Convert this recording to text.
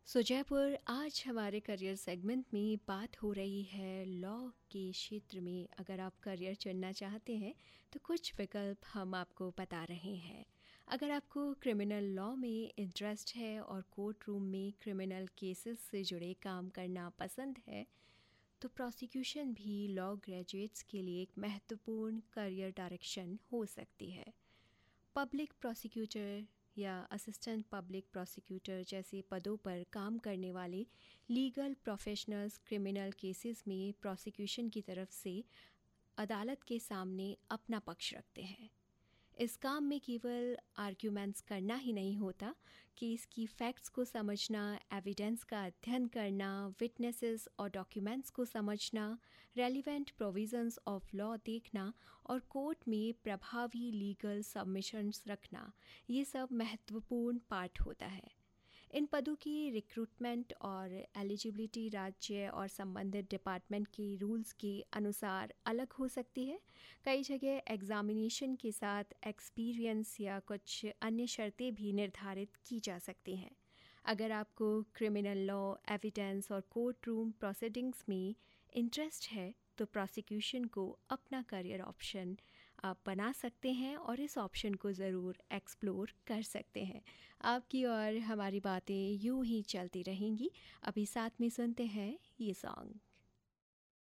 जयपुर आज हमारे career segment में बात हो रही है लॉ के क्षेत्र में। अगर आप करियर चुनना चाहते हैं तो कुछ विकल्प हम आपको बता रहे हैं। अगर आपको क्रिमिनल लॉ में इंटरेस्ट है और कोर्ट रूम में क्रिमिनल केसेस से जुड़े काम करना पसंद है तो प्रोसिक्यूशन भी लॉ ग्रेजुएट्स के लिए एक महत्वपूर्ण करियर डायरेक्शन हो सकती है। पब्लिक प्रोसिक्यूटर या असिस्टेंट पब्लिक प्रोसिक्यूटर जैसे पदों पर काम करने वाले लीगल प्रोफेशनल्स क्रिमिनल केसेस में प्रोसिक्यूशन की तरफ से अदालत के सामने अपना पक्ष रखते हैं। इस काम में केवल आर्ग्यूमेंट्स करना ही नहीं होता, केस की फैक्ट्स को समझना, एविडेंस का अध्ययन करना, विटनेसेस और डॉक्यूमेंट्स को समझना, रेलिवेंट प्रोविजंस ऑफ लॉ देखना और कोर्ट में प्रभावी लीगल सबमिशंस रखना, ये सब महत्वपूर्ण पार्ट होता है। इन पदों की रिक्रूटमेंट और एलिजिबिलिटी राज्य और संबंधित डिपार्टमेंट के रूल्स के अनुसार अलग हो सकती है। कई जगह एग्जामिनेशन के साथ एक्सपीरियंस या कुछ अन्य शर्तें भी निर्धारित की जा सकती हैं। अगर आपको क्रिमिनल लॉ, एविडेंस और कोर्ट रूम प्रोसीडिंग्स में इंटरेस्ट है तो प्रोसिक्यूशन को अपना करियर ऑप्शन आप बना सकते हैं और इस ऑप्शन को ज़रूर एक्सप्लोर कर सकते हैं। आपकी और हमारी बातें यूं ही चलती रहेंगी। अभी साथ में सुनते हैं ये सॉन्ग।